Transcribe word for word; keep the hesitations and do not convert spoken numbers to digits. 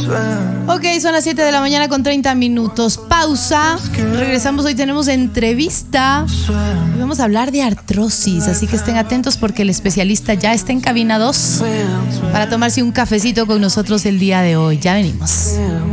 Ok, son las siete de la mañana con treinta minutos. Pausa. Regresamos, hoy tenemos entrevista. Y vamos a hablar de artrosis, así que estén atentos porque el especialista ya está en cabina dos para tomarse un cafecito con nosotros el día de hoy. Ya venimos.